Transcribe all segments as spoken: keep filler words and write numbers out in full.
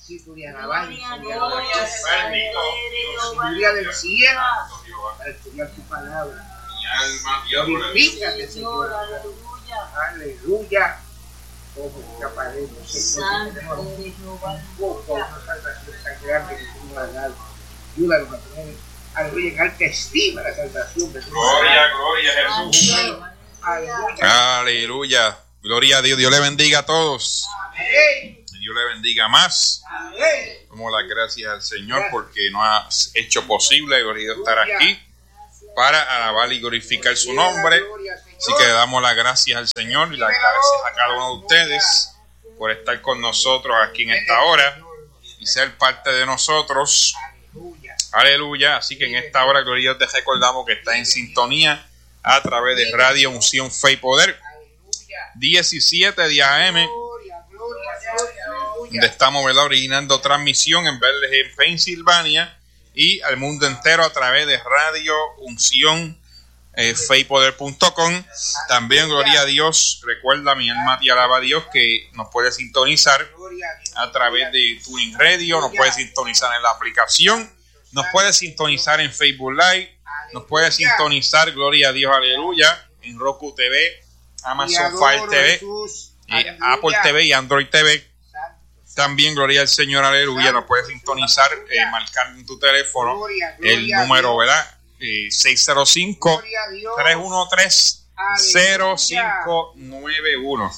espíritu de alabanza y de adoración. Sabiduría del cielo para estudiar tu palabra. Glorifícate, Señor. Aleluya. Como escaparemos, Señor. Tenemos un poco, una salvación tan grande que tú nos has dado. Ayúdanos a tener, aleluya, en alta estima la salvación de tu Gloria, gloria a Jesús. Aleluya. Aleluya. Gloria a Dios. Dios le bendiga a todos. Amén. Dios le bendiga más. Amén. Damos las gracias al Señor porque nos ha hecho posible, gloria a Dios, estar aquí para alabar y glorificar su nombre. Así que le damos las gracias al Señor y las gracias a cada uno de ustedes por estar con nosotros aquí en esta hora y ser parte de nosotros. Aleluya. Así que en esta hora, gloria a Dios, te recordamos que está en sintonía a través de Radio Unción Fe y Poder diecisiete de A M, donde estamos, ¿verdad?, originando transmisión en Bethlehem, Pensilvania, y al mundo entero a través de Radio Unción eh, fe y poder punto com. También, gloria a Dios, recuerda, mi alma te alaba a Dios, que nos puede sintonizar a través de Tuning Radio, nos puede sintonizar en la aplicación, nos puede sintonizar en Facebook Live, nos puede sintonizar, gloria a Dios, aleluya, en Roku T V, Amazon Fire T V, y Apple T V y Android T V. También, gloria al Señor, aleluya, nos puedes sintonizar, eh, marcar en tu teléfono el número, ¿verdad? Eh, seis cero cinco, tres uno tres, cero cinco nueve uno.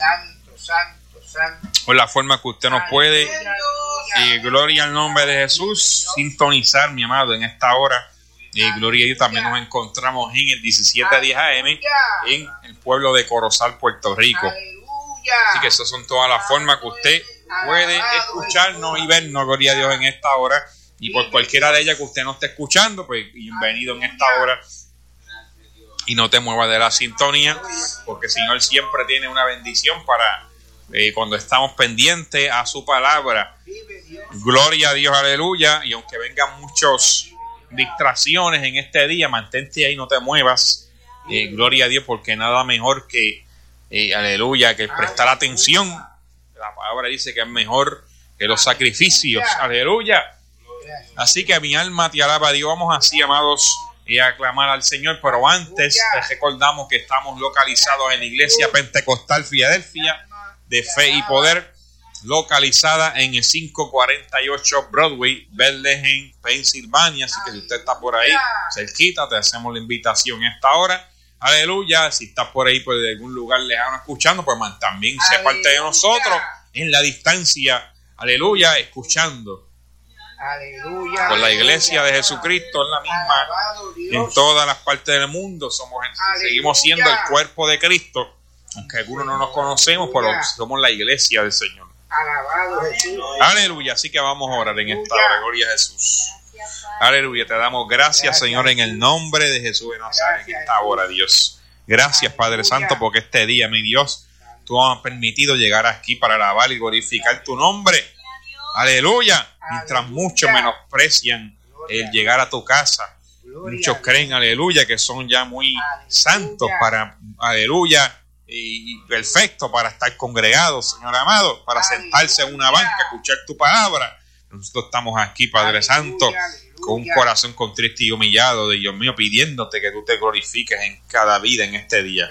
O la forma que usted nos puede, eh, gloria al nombre de Jesús, sintonizar, mi amado, en esta hora. Eh, gloria a Dios, también nos encontramos en el diecisiete diez A M en el pueblo de Corozal, Puerto Rico. Así que esas son todas las formas que usted puede escucharnos y vernos, gloria a Dios, en esta hora. Y por cualquiera de ellas que usted no esté escuchando, pues bienvenido en esta hora. Y no te muevas de la sintonía, porque el Señor siempre tiene una bendición para eh, cuando estamos pendientes a su palabra. Gloria a Dios, aleluya. Y aunque vengan muchas distracciones en este día, mantente ahí, no te muevas. Eh, gloria a Dios, porque nada mejor que, eh, aleluya, que prestar atención. La palabra dice que es mejor que los sacrificios. Aleluya. Así que mi alma te alaba a Dios. Vamos así, amados, y a aclamar al Señor. Pero antes les recordamos que estamos localizados en la Iglesia Pentecostal Filadelfia de Fe y Poder, localizada en el quinientos cuarenta y ocho Broadway, Bethlehem, Pensilvania. Así que si usted está por ahí cerquita, te hacemos la invitación a esta hora. Aleluya. Si estás por ahí, pues de algún lugar lejano escuchando, pues man, también sea parte de nosotros en la distancia. Aleluya, escuchando. Aleluya. Por la iglesia de Jesucristo, es la misma en todas las partes del mundo. Somos, seguimos siendo el cuerpo de Cristo, aunque algunos no nos conocemos, pero somos la iglesia del Señor. Alabado Jesús. Aleluya. Así que vamos a orar en esta hora. Gloria a Jesús. Aleluya. Te damos gracias, Señor, en el nombre de Jesús de Nazaret, en esta hora, Dios. Gracias, Padre Santo, porque este día, mi Dios, tú nos has permitido llegar aquí para alabar y glorificar tu nombre. Aleluya. Mientras muchos menosprecian el llegar a tu casa, muchos creen, aleluya, que son ya muy santos para, aleluya, y perfectos para estar congregados, Señor amado, para sentarse en una banca, escuchar tu palabra. Nosotros estamos aquí, Padre Santo, con un corazón contrito y humillado, de Dios mío, pidiéndote que tú te glorifiques en cada vida en este día.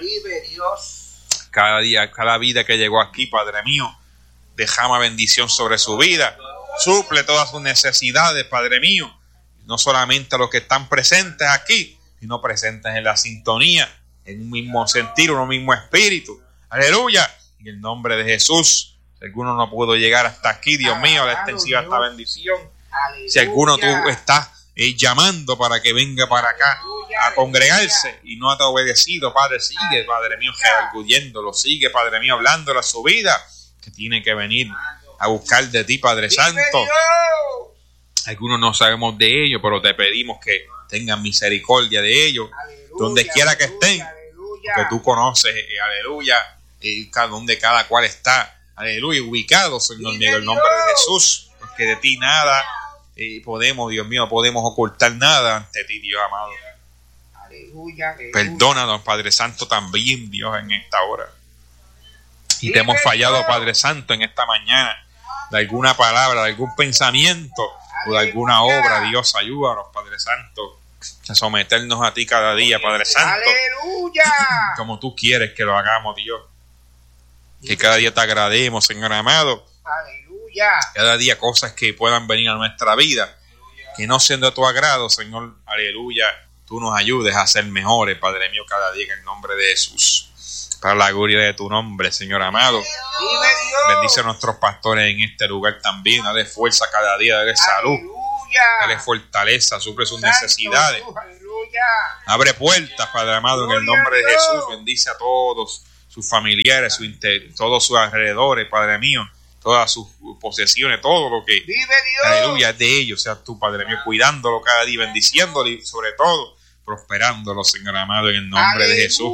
Cada día, cada vida que llegó aquí, Padre mío, dejama bendición sobre su vida. Suple todas sus necesidades, Padre mío. No solamente a los que están presentes aquí, sino presentes en la sintonía, en un mismo sentir, un mismo espíritu. Aleluya. En el nombre de Jesús. Si alguno no pudo llegar hasta aquí, Dios mío, la extensiva esta bendición. Si alguno tú estás eh, llamando para que venga para acá a congregarse y no te ha obedecido, Padre, sigue, Padre mío, redarguyéndolo, sigue, Padre mío, hablándole a su vida, que tiene que venir a buscar de ti, Padre Santo. Algunos no sabemos de ellos, pero te pedimos que tengan misericordia de ellos, donde quiera que estén, porque tú conoces, eh, aleluya, eh, donde cada cual está, aleluya, ubicado, Señor mío, en el nombre de Jesús, porque de ti nada eh, podemos, Dios mío, podemos ocultar nada ante ti, Dios amado. Aleluya, aleluya. Perdónanos, Padre Santo, también, Dios, en esta hora. Y te hemos fallado, Padre Santo, en esta mañana. de alguna palabra, de algún pensamiento o de alguna obra. Dios, ayúdanos, Padre Santo, a someternos a ti cada día, Padre Santo. ¡Aleluya! Como tú quieres que lo hagamos, Dios. Que cada día te agrademos, Señor amado. ¡Aleluya! Cada día cosas que puedan venir a nuestra vida, que no sean de tu agrado, Señor. Aleluya. Tú nos ayudes a ser mejores, Padre mío, cada día en el nombre de Jesús. Para la gloria de tu nombre, Señor amado. Bendice a nuestros pastores en este lugar también. Dale fuerza cada día, dale salud. ¡Aleluya! Dale fortaleza, suple sus Santo necesidades. Dios, ¡aleluya! Abre puertas, Padre amado, en el nombre de Jesús. Bendice a todos sus familiares, su inter- todos sus alrededores, Padre mío. Todas sus posesiones, todo lo que, ¡Vive Dios! aleluya, es de ellos. Sea tú, Padre mío, cuidándolo cada día, bendiciéndolo y sobre todo prosperándolo, Señor amado, en el nombre ¡Aleluya! de Jesús.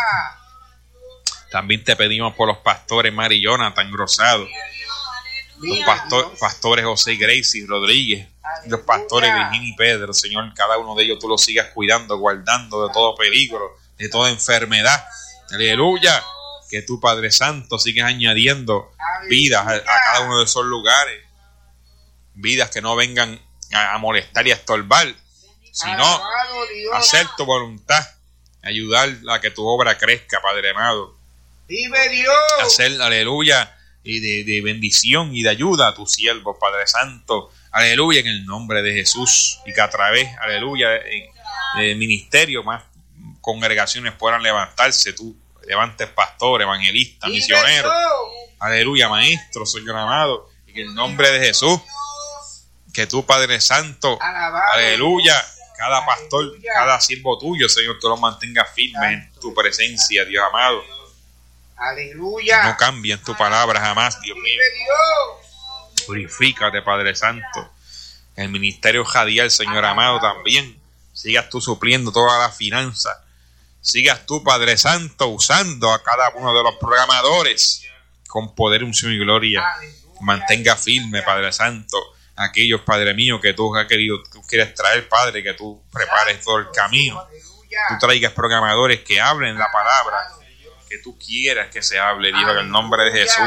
También te pedimos por los pastores Mari y Jonathan Rosado, los pastor, pastores José y Gracie Rodríguez, y los pastores Virginia y Pedro. Señor, cada uno de ellos tú los sigas cuidando, guardando de todo peligro, de toda enfermedad. Aleluya. Que tú, Padre Santo, sigas añadiendo vidas a, a cada uno de esos lugares. Vidas que no vengan a, a molestar y a estorbar, sino hacer tu voluntad, ayudar a que tu obra crezca, Padre amado. ¡Vive Dios! Hacer, aleluya, y de, de bendición y de ayuda a tus siervos, Padre Santo. Aleluya, en el nombre de Jesús. Y que a través, aleluya, del ministerio más congregaciones puedan levantarse. Tú levantes pastores, evangelistas, misioneros. Aleluya, maestro, Señor amado. Y en el nombre de Jesús, que tú, Padre Santo, Alabado, aleluya, cada pastor, aleluya, cada siervo tuyo, Señor, tú los mantengas firmes en tu presencia, Dios amado. Aleluya. No cambien tu palabra jamás, Dios mío. ¡Vive Dios! Purifícate, Padre Santo. El ministerio Jadial, Señor amado, también. Sigas tú supliendo toda la finanza. Sigas tú, Padre Santo, usando a cada uno de los programadores con poder, unción y gloria. Mantenga firme, Padre Santo, aquellos, Padre mío, que tú has querido, tú quieres traer, Padre, que tú prepares todo el camino. Tú traigas programadores que hablen la palabra que tú quieras que se hable, Dios, en el nombre de Jesús.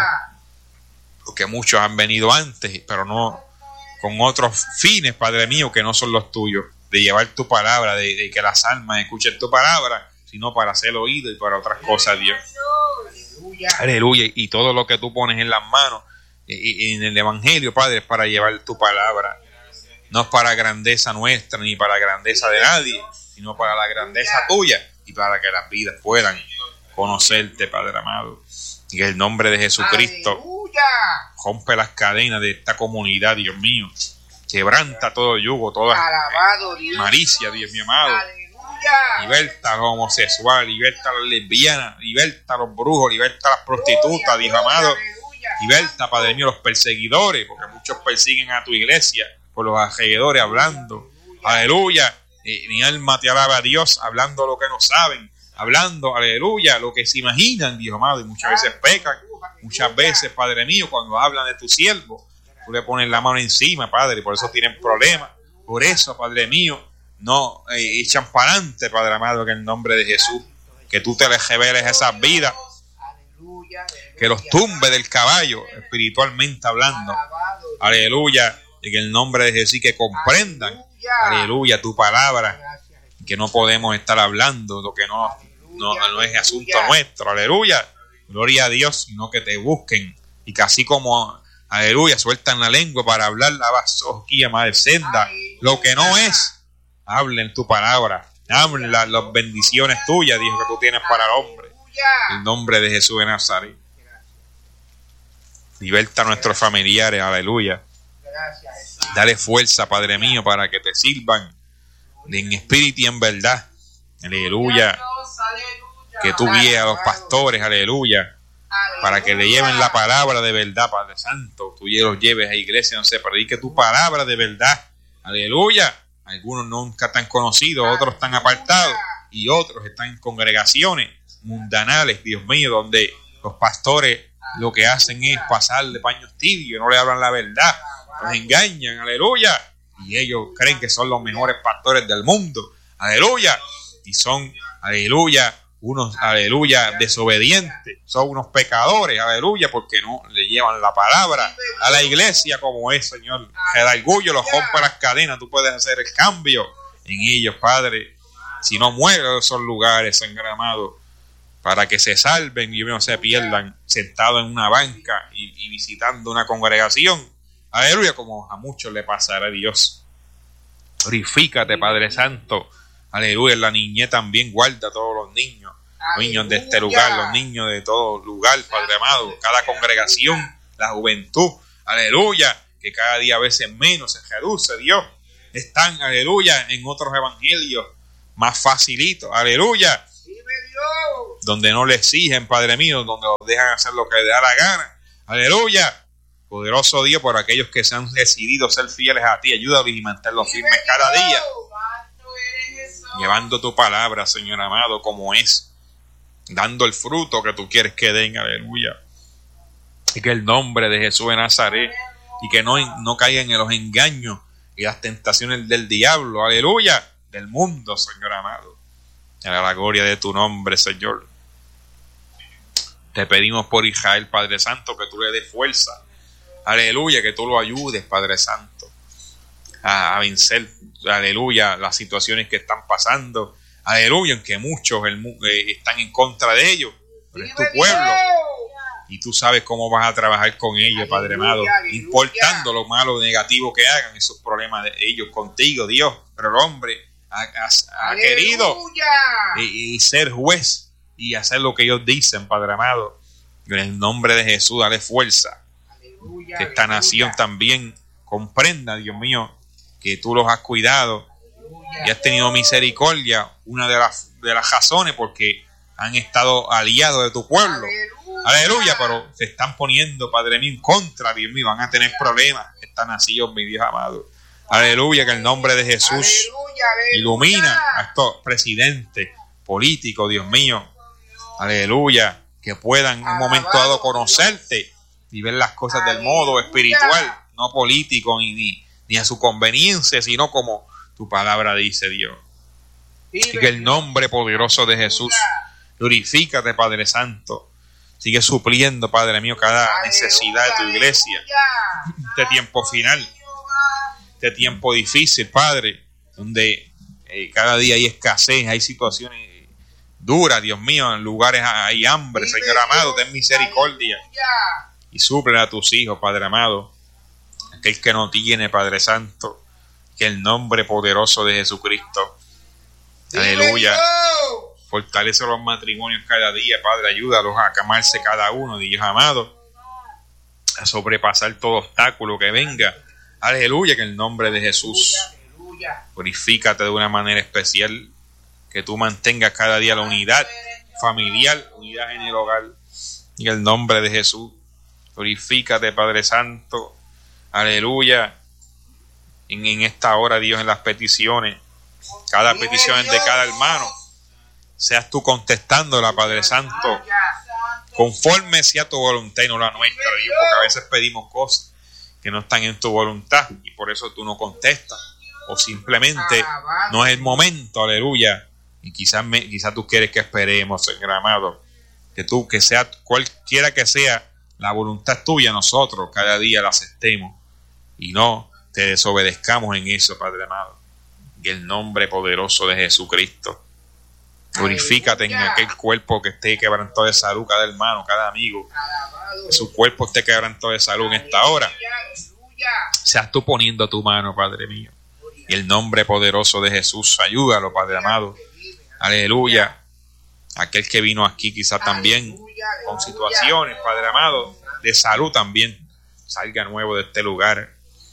Porque muchos han venido antes, pero no con otros fines, Padre mío, que no son los tuyos, de llevar tu palabra, de, de que las almas escuchen tu palabra, sino para hacer oído y para otras cosas, Dios. Aleluya. Aleluya. Y todo lo que tú pones en las manos, y, y en el Evangelio, Padre, es para llevar tu palabra. No es para grandeza nuestra, ni para grandeza de nadie, sino para la grandeza tuya y para que las vidas puedan conocerte, Padre amado. Y en el nombre de Jesucristo, ¡Aleluya! rompe las cadenas de esta comunidad, Dios mío. Quebranta todo yugo, toda Alabado Dios. malicia, Dios mío amado. ¡Aleluya! Liberta a los homosexuales, liberta a las lesbianas, liberta a los brujos, liberta a las prostitutas, Dios amado. Liberta, Padre mío, los perseguidores, porque muchos persiguen a tu iglesia por los alrededores hablando. Aleluya. Eh, mi alma te alaba a Dios, hablando lo que no saben, hablando, aleluya, lo que se imaginan, Dios amado, y muchas veces pecan. Muchas veces, Padre mío, cuando hablan de tu siervo, tú le pones la mano encima, Padre, y por eso tienen problemas. Por eso, Padre mío, no eh, echan para adelante, Padre amado, en el nombre de Jesús. Que tú te les reveles esas vidas, que los tumbe del caballo, espiritualmente hablando. Aleluya, en el nombre de Jesús, que comprendan, aleluya, tu palabra, que no podemos estar hablando lo que no, no, no es asunto nuestro, aleluya. Gloria a Dios, sino que te busquen y que así como, aleluya, sueltan la lengua para hablar la vasojía madre senda, lo que no es, hablen tu palabra, hablen las bendiciones tuyas, Dios, que tú tienes para el hombre. En el nombre de Jesús de Nazaret. Liberta a nuestros familiares, aleluya. Dale fuerza, Padre mío, para que te sirvan en espíritu y en verdad. Aleluya. Que tú guíes a los pastores, aleluya, para que le lleven la palabra de verdad, Padre Santo. Tú los lleves a iglesia, no sé, predique tu palabra de verdad. Aleluya. Algunos nunca están conocidos, otros están apartados y otros están en congregaciones mundanales, Dios mío, donde los pastores lo que hacen es pasarle paños tibios, no le hablan la verdad, los engañan, aleluya, y ellos creen que son los mejores pastores del mundo, aleluya, y son, aleluya, unos, aleluya, desobedientes, son unos pecadores, aleluya, porque no le llevan la palabra a la iglesia como es, Señor. El orgullo los rompe las cadenas, tú puedes hacer el cambio en ellos, Padre. Si no mueren esos lugares, Señor amado, para que se salven y no se pierdan sentados en una banca y, y visitando una congregación, aleluya, como a muchos le pasará a Dios. Glorifícate, Padre Santo, aleluya. La niñez también guarda a todos los niños, los niños de este lugar, los niños de todo lugar, Padre amado, cada congregación, la juventud, aleluya, que cada día a veces menos se reduce, Dios, están, aleluya, en otros evangelios más facilitos, aleluya, donde no le exigen, Padre mío, donde los dejan hacer lo que les da la gana, aleluya. Poderoso Dios, por aquellos que se han decidido ser fieles a ti, ayúdalos y mantenerlos firmes cada día, llevando tu palabra, Señor amado, como es, dando el fruto que tú quieres que den, aleluya. Y que el nombre de Jesús de Nazaret, y que no, no caigan en los engaños y las tentaciones del diablo, aleluya, del mundo, Señor amado. A la gloria de tu nombre, Señor. Te pedimos por Israel, Padre Santo, que tú le des fuerza, aleluya, que tú lo ayudes, Padre Santo, a, a vencer, aleluya, las situaciones que están pasando, aleluya, en que muchos el, eh, están en contra de ellos, pero es tu pueblo y tú sabes cómo vas a trabajar con ellos, Padre amado, importando lo malo, negativo que hagan, esos problemas de ellos contigo, Dios, pero el hombre ha, ha, ha querido y, y ser juez y hacer lo que ellos dicen, Padre amado. En el nombre de Jesús, dale fuerza, aleluya, que esta aleluya. Nación también comprenda, Dios mío, que tú los has cuidado y has tenido misericordia, una de las, de las razones porque han estado aliados de tu pueblo, aleluya, aleluya, pero se están poniendo, Padre mío, en contra, Dios mío, van a tener problemas esta nación, mi Dios amado, aleluya, que el nombre de Jesús, aleluya, aleluya. Ilumina a estos presidentes políticos, Dios mío, aleluya, que puedan en un momento dado conocerte y ver las cosas del modo espiritual, no político ni, ni, ni a su conveniencia, sino como tu palabra dice, Dios. Y que el nombre poderoso de Jesús, glorifícate, Padre Santo, sigue supliendo, Padre mío, cada necesidad de tu iglesia, este tiempo final, este tiempo difícil, Padre, donde eh, cada día hay escasez, hay situaciones dura, Dios mío, en lugares hay hambre, Señor amado, ten misericordia y suple a tus hijos, Padre amado, aquel que no tiene, Padre Santo, que el nombre poderoso de Jesucristo, aleluya, fortalece los matrimonios cada día, Padre, ayúdalos a amarse cada uno, Dios amado, a sobrepasar todo obstáculo que venga, aleluya, que el nombre de Jesús, glorifícate de una manera especial, que tú mantengas cada día la unidad familiar, unidad en el hogar, en el nombre de Jesús. Glorifícate, Padre Santo, aleluya, en, en esta hora, Dios, en las peticiones, cada petición de cada hermano, seas tú contestándola, Padre Santo, conforme sea tu voluntad y no la nuestra, Dios, porque a veces pedimos cosas que no están en tu voluntad y por eso tú no contestas, o simplemente no es el momento, aleluya. Y quizás me, quizás tú quieres que esperemos, Señor amado, que tú, que sea cualquiera que sea la voluntad tuya, nosotros cada día la aceptemos y no te desobedezcamos en eso, Padre amado. Y el nombre poderoso de Jesucristo, glorifícate en aquel cuerpo que esté quebrantado de salud, cada hermano, cada amigo, que su cuerpo esté quebrantado de salud en esta hora. Seas tú poniendo tu mano, Padre mío. Y el nombre poderoso de Jesús, ayúdalo, Padre amado. Aleluya. Aquel que vino aquí quizá también con situaciones, Padre amado, de salud también, salga nuevo de este lugar.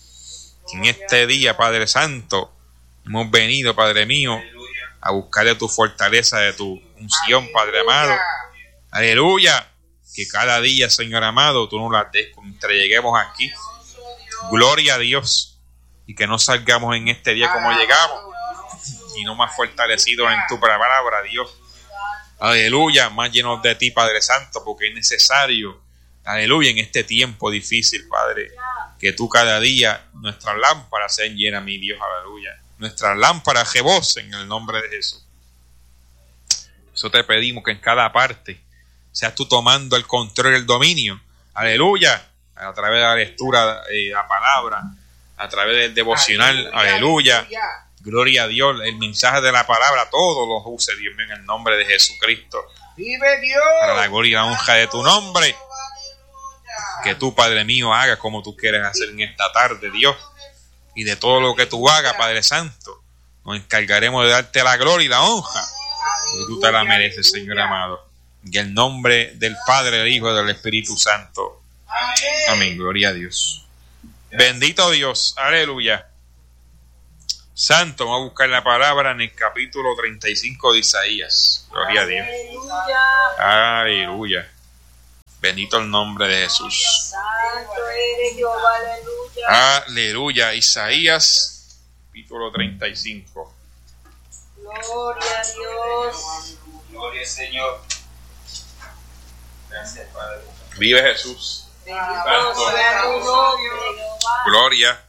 En este día, Padre Santo, hemos venido, Padre mío, a buscarle tu fortaleza de tu unción, Padre amado. Aleluya. Que cada día, Señor amado, tú nos la des cuando lleguemos aquí. Gloria a Dios. Y que no salgamos en este día como llegamos, y no más fortalecidos en tu palabra, Dios. Aleluya, más llenos de ti, Padre Santo, porque es necesario, aleluya, en este tiempo difícil, Padre, que tú cada día, nuestras lámparas sean llenas, mi Dios, aleluya. Nuestras lámparas rebosen en el nombre de Jesús. Eso te pedimos, que en cada parte seas tú tomando el control y el dominio. Aleluya. A través de la lectura de la palabra, a través del devocional. Aleluya. Aleluya. Aleluya. Gloria a Dios. El mensaje de la palabra, todo lo use, Dios mío, en el nombre de Jesucristo. Vive Dios. Para la gloria y la honra de tu nombre. Que tú, Padre mío, hagas como tú quieres hacer en esta tarde, Dios. Y de todo lo que tú hagas, Padre Santo, nos encargaremos de darte la gloria y la honra. Y tú te la mereces, Señor amado. En el nombre del Padre, del Hijo y del Espíritu Santo. Amén. Gloria a Dios. Bendito Dios. Aleluya. Santo, vamos a buscar la palabra en el capítulo treinta y cinco de Isaías. Gloria a Dios. Aleluya. Bendito el nombre de Jesús. Santo eres Jehová, aleluya. Aleluya. Isaías, capítulo treinta y cinco. Gloria a Dios. Gloria al Señor. Gracias, Padre. Vive Jesús. Bendito sea tu nombre, Jehová. Gloria.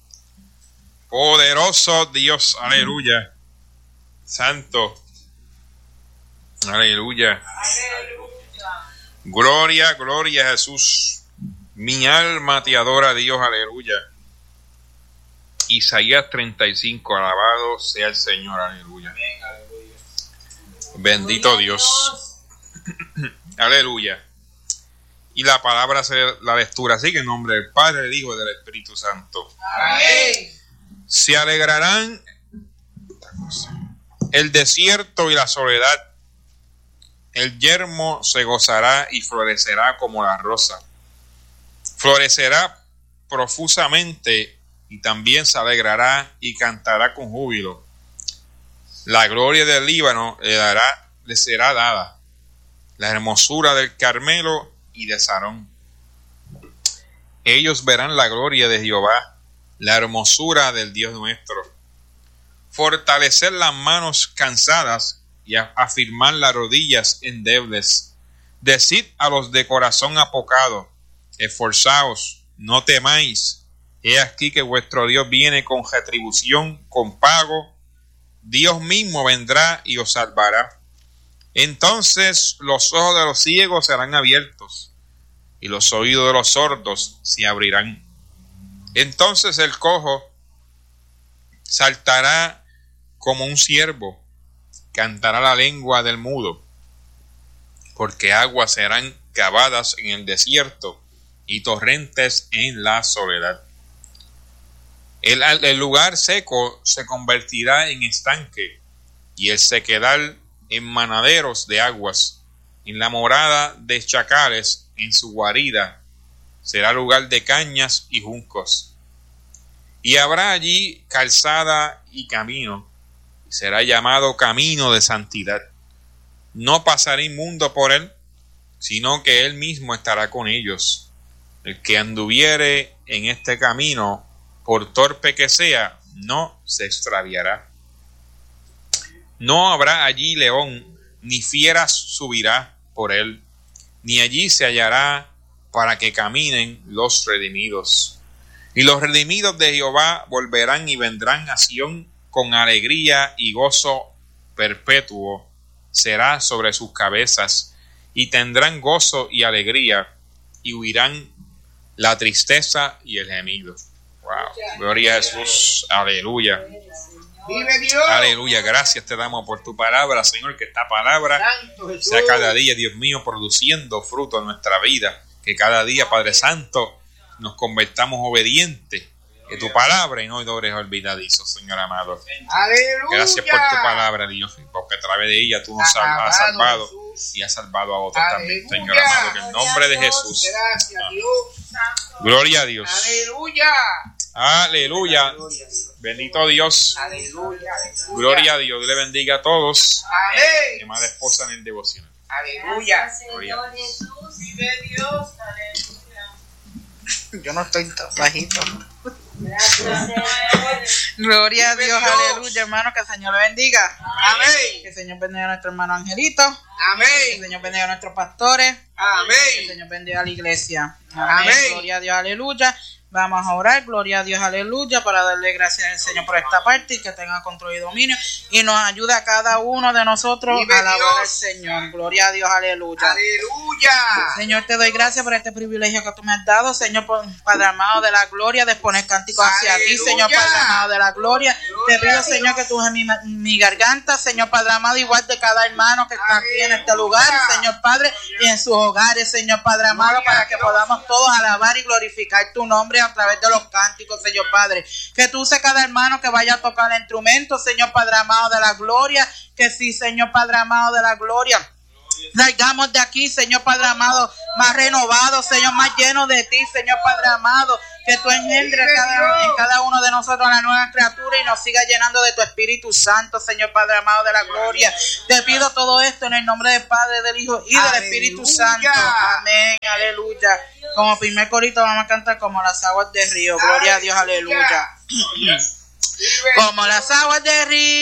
Poderoso Dios. Aleluya. Santo. Aleluya. Aleluya. Gloria, gloria a Jesús. Mi alma te adora a Dios, aleluya. Isaías treinta y cinco, alabado sea el Señor, aleluya. Bendito Dios. Aleluya. Y la palabra, la lectura sigue en nombre del Padre, del Hijo y del Espíritu Santo. Amén. Se alegrarán el desierto y la soledad. El yermo se gozará y florecerá como la rosa. Florecerá profusamente y también se alegrará y cantará con júbilo. La gloria del Líbano le dará, le será dada, la hermosura del Carmelo y de Sarón. Ellos verán la gloria de Jehová, la hermosura del Dios nuestro. Fortalecer las manos cansadas y a afirmar las rodillas endebles. Decid a los de corazón apocado, esforzaos, no temáis. He aquí que vuestro Dios viene con retribución, con pago. Dios mismo vendrá y os salvará. Entonces los ojos de los ciegos serán abiertos y los oídos de los sordos se abrirán. Entonces el cojo saltará como un ciervo, cantará la lengua del mudo, porque aguas serán cavadas en el desierto y torrentes en la soledad. El, el lugar seco se convertirá en estanque y el sequedal en manaderos de aguas. En la morada de chacales, en su guarida, será lugar de cañas y juncos. Y habrá allí calzada y camino, será llamado camino de santidad. No pasará inmundo por él, sino que él mismo estará con ellos. El que anduviere en este camino, por torpe que sea, no se extraviará. No habrá allí león, ni fiera subirá por él, ni allí se hallará para que caminen los redimidos. Y los redimidos de Jehová volverán y vendrán a Sión con alegría y gozo perpetuo será sobre sus cabezas, y tendrán gozo y alegría, y huirán la tristeza y el gemido. Wow. Gloria a Jesús. Aleluya. Vive Dios. Aleluya. Gracias te damos por tu palabra, Señor, que esta palabra sea cada día, Dios mío, produciendo fruto en nuestra vida. Que cada día, Padre Santo, nos convertamos obedientes de tu palabra y no dolores olvidadizos, Señor amado. Aleluya. Gracias por tu palabra, Dios, porque a través de ella tú nos has salvado y has salvado a otros también, Señor amado, en el nombre de Jesús. Gracias, Dios. Gloria a Dios. Aleluya. Aleluya. Bendito Dios. Aleluya. Gloria a Dios. Dios le bendiga a todos. Amén. Amada esposa en el devocional. Aleluya. Señor Jesús. Vive Dios. Yo no estoy bajito. Gracias, Señor. Gloria a Vive Dios, Dios. aleluya, hermano, que el Señor le bendiga. Amén. Que el Señor bendiga a nuestro hermano Angelito. Que el Amén. Señor bendiga a nuestros pastores. Que el Amén. Señor bendiga a la iglesia. Amén. Amén. Gloria a Dios, aleluya. Vamos a orar, gloria a Dios, aleluya, para darle gracias al Señor por esta parte y que tenga control y dominio y nos ayuda a cada uno de nosotros Vive a alabar Dios. al Señor. Gloria a Dios, aleluya. Aleluya. Señor, te doy gracias por este privilegio que tú me has dado, Señor, por- Padre amado de la gloria, de exponer cánticos hacia ti, Aleluya. Señor, Padre amado de la gloria. Gloria Te pido, a Señor, Dios. que tú uses mi, mi garganta, Señor, Padre amado, igual de cada hermano que está aquí en este lugar, Señor Padre, y en sus hogares, Señor Padre amado, Gloria para a que Dios. podamos todos alabar y glorificar tu nombre a través de los cánticos, Señor Padre. Que tú uses cada hermano que vaya a tocar el instrumento, Señor Padre amado de la gloria, que sí, Señor Padre amado de la gloria. Salgamos de aquí, Señor Padre amado, más renovados, Señor, más llenos de ti, Señor Padre amado, que tú engendres cada, en cada uno de nosotros la nueva criatura y nos sigas llenando de tu Espíritu Santo, Señor Padre amado de la gloria. Te pido todo esto en el nombre del Padre, del Hijo y del Espíritu Santo. Amén, aleluya. Como primer corito vamos a cantar como las aguas del río. Gloria a Dios, aleluya. Vive Como las aguas del río.